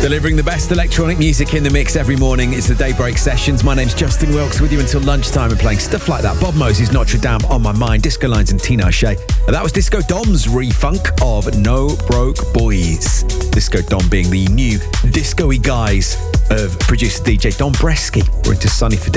Delivering the best electronic music in the mix every morning is the Daybreak Sessions. My name's Justin Wilkes, with you until lunchtime and playing stuff like that. Bob Moses, Notre Dame, On My Mind, Disco Lines and Tina O'Shea. And that was Disco Dom's refunk of No Broke Boys. Disco Dom being the new disco-y guys of producer DJ Don Bresky. We're into Sunny for